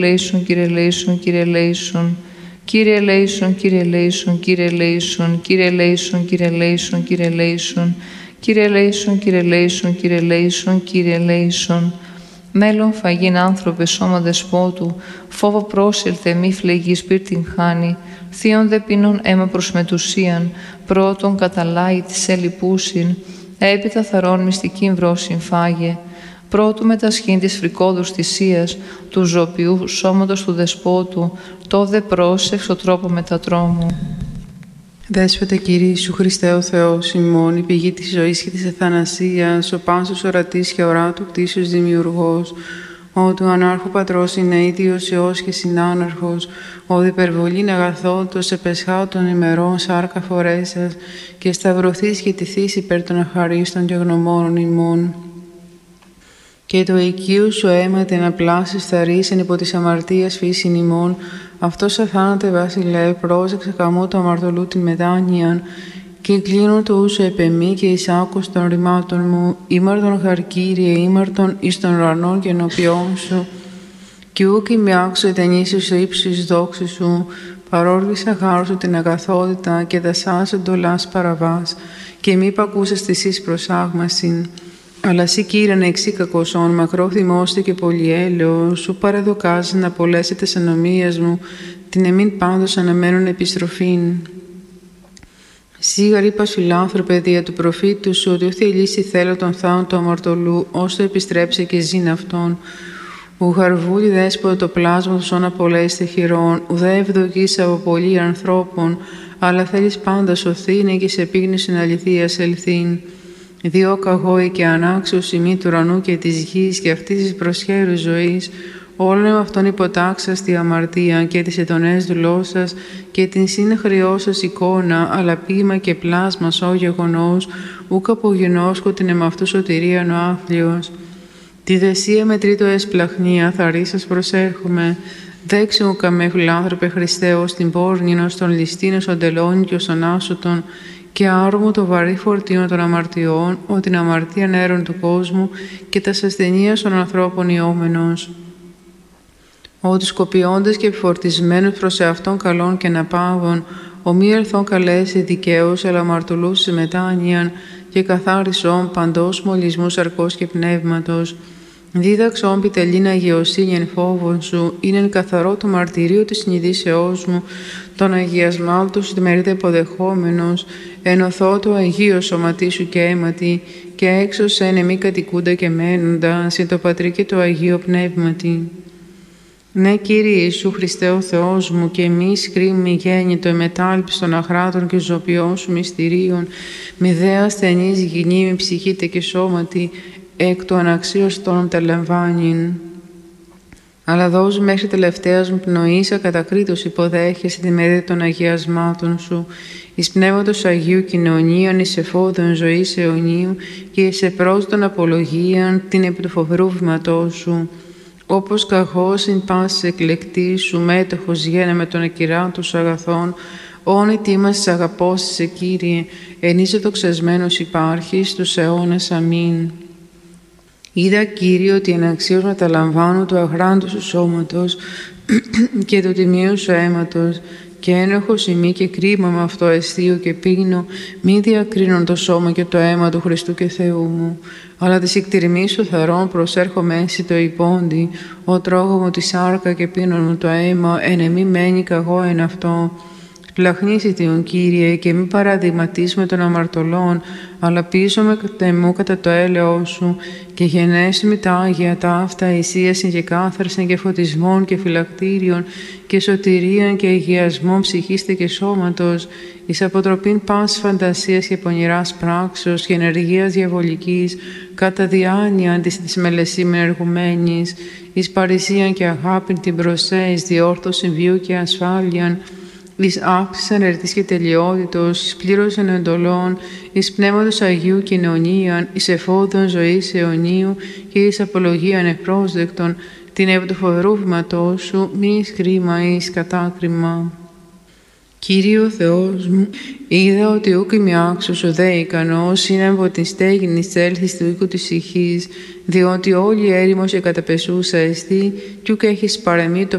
Λέησον, Κύριε Λέησον, Κύριε Λέησον. Κύριε Λέησον, Κύριε Λέησον, Κύριε Λέησον. Κύριε Λέησον, Κύριε Λέησον, Κύριε Λέησον. Κύριε Λέησον, Κύριε Λέησον, Κύριε Λέησον, Κύριε Λέησον. Μέλλον φαγήν άνθρωπε σώμα δεσπότου, φόβο πρόσελθε μη φλεγής πύρτην χάνει, θείον δε πίνων αίμα προς μετουσίαν, πρώτον καταλάει της ελιπούσιν, έπειτα θαρών μυστικήν βρόσιν φάγε. Πρώτου μετασχήν της φρικόδους θυσίας, του ζωπιού σώματος του δεσπότου, το δε πρόσεξ ο τρόπο μετατρόμου. Δέσποτε Κύριε Ιησού Χριστέ ο Θεός ημών, η πηγή της ζωής και της εθανασίας, ο πάσος ορατής και οράτου κτήσεως δημιουργός, ο του ανάρχου πατρός είναι ίδιος Υιός και συνάναρχος, ο διπερβολήν αγαθότος επεσχάω των ημερών σάρκα φορέσας και σταυρωθείς και τηθείς υπέρ των αχαρίστων και γνωμόνων ημών. Και το οικείου σου αίμα την απλάσεις θαρρήσεν υπό της αμαρτίας φύσιν ημών, αυτός αθάνατε βασιλεύ, πρόσεξε καμού του αμαρτωλού την μετάνοιαν, και κλείνω το ούσο επεμή και εις άκους των ρημάτων μου, ήμαρτον χαρκύριε, ήμαρτον εις των ουρανών και ενώπιόν σου, και ούκ ημι άκουσα ετενήσεις στο ύψος δόξη σου, παρόργησα χάρου σου την αγαθότητα και δασάς εντολάς παραβάς, και μη πακούσες της εις προσάγμασιν. Αλλά σύ Κύριε εξή κακοσόν, μακρό θυμώστε και πολυέλεο, σου παραδοκάζει να απολέσει τες ανομίας μου, την εμήν πάντως αναμένουν επιστροφήν. Σίγαρ είπα σου λάνθρωπε δια του προφήτου σου, ότι όχι λύσει θέλω τον θάον του αμαρτωλού, ώστε επιστρέψει και ζήν αυτόν. Ουγαρβούλη δέσποτο το πλάσμα του σώνα απολέσте χειρών, ουδέ ευδοκείς από πολλοί ανθρώπων, αλλά θέλεις πάντα σωθήνε και σε πίγνωσιν αληθείας ελθήν. Διό καγόη και ανάξιος ημί του ουρανού και της γης και αυτής της προσχέρου ζωής, όλων με αυτόν υποτάξας τη αμαρτία και τις ετονές δουλώσας και την συνεχρειώσας εικόνα, αλλά ποίημα και πλάσμα σώ γεγονός, ούκ απογενώσκω την εμαυτού σωτηρίαν ο άφλιος. Τη δεσία με τρίτο εσπλαχνία θαρρήσας προσέρχομαι, δέξε μου καμέ φιλάνθρωπε Χριστέ ως την πόρνην, ως τον ληστήν, ως τον τελώνη και ως τον άσωτον, και άρωμο το βαρύ φορτίο των αμαρτιών, ο την αμαρτία νέρων του κόσμου και τα ασθενείας των ανθρώπων ιόμενος. Ο τους κοπιώντες και επιφορτισμένους προς εαυτόν καλών και ναπάβων, ο μη ελθόν καλέσει δικαίους, αλλά αμαρτωλούς σε μετάνοιαν και καθάρισον παντός μολυσμού σαρκός και πνεύματος. Δίδαξον πιτελήν αγιοσύνη εν φόβον σου, είναι εν καθαρό το μαρτυρίο της συνειδήσεώς μου, τον αγιασμάλτο σου μερίδε υποδεχόμενος, ενωθώ το Αγίο σωματί σου και αίματι, και έξω εν μη κατοικούντα και μένοντα, συν το Πατρί και το Αγίο Πνεύματι. Ναι, Κύριε Ιησού Χριστέ ο Θεός μου, και εμείς κρίμη γέννητο εμετάλπις των αχράτων και ζωπιών σου μυστηρίων, μη δε ασθενής γυνή, μη ψυχήτε και σώματι, εκ του αναξίως τόνων τελαμβάνειν. Αλλά δώσ' μέχρι τελευταίας μου πνοής ακατακρίτως υποδέχεσαι τη μερίδα των αγιασμάτων σου, εις πνεύματος Αγίου κοινωνίαν, εις εφόδων ζωής αιωνίου και εις επρόσδον απολογίαν την επί του φοβερού βήματός σου. Όπως καχώς ειν πάσης εκλεκτής σου μέτοχος γένε με τον ακυράτο σου αγαθών, όνοι τίμας αγαπώσεις σε Κύριε, εν είσαι δοξασμένος υπάρχεις στους αιώνας. Αμήν. Είδα, Κύριε, ότι εν αξίως μεταλαμβάνω του αγράντου σου σώματος και του τιμίου σου αίματος, και ένοχος ημί και κρίμα με αυτό αισθείο και πίνω, μη διακρίνον το σώμα και το αίμα του Χριστού και Θεού μου, αλλά της εκτιρμής σου θαρών προσέρχομαι εσύ το υπόντι, ο τρώγω μου τη σάρκα και πίνον μου το αίμα, εν εμή μένει καγώ εν αυτό. Πλαχνίσι Θεόν, Κύριε, και μη παραδειγματίσουμε των αμαρτωλών, αλλά πείσομαι κατεμού κατά το έλεος σου, και γενέσουμε τα Άγια ταύτα, εισίασιν και κάθαρσιν και φωτισμών και φυλακτήριων και σωτηρίαν και αγιασμών ψυχίστε και σώματος, εις αποτροπήν πάσης φαντασίας και πονηράς πράξεως και ενεργείας διαβολικής, κατά διάνοιαν της μελεσίμεν εργουμένης, εις παρησίαν και αγάπην την προσέ, εις διόρθωσιν βίου και ασφάλειαν, εις αύξησαν ερτής και τελειότητος, εις πλήρωσαν εντολών, εις πνεύματος Αγίου κοινωνίαν, εις εφόδων ζωής αιωνίου και εις απολογίαν ευπρόσδεκτον, την επί του φοβερού βήματός σου, μη εις κρίμα εις κατάκριμα. Κύριε ο Θεός μου, είδα ότι ούκ είμαι άξιος ο δε ικανός είναι από την στέγην εισέλθεις του οίκου της ηχής, διότι όλη έρημος εκαταπεσούσα εστί, κι ούκ έχεις παραμεί το